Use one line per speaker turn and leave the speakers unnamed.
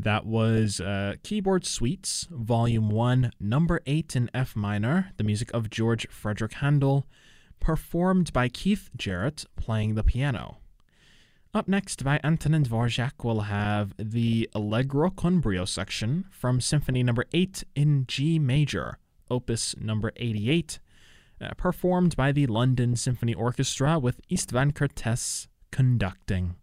That was Keyboard Suites, Volume 1, Number 8 in F minor, the music of George Frederick Handel, performed by Keith Jarrett playing the piano. Up next, by Antonin Dvorak, we'll have the Allegro con brio section from Symphony Number 8 in G major, Opus Number 88, performed by the London Symphony Orchestra with Istvan Kertész conducting.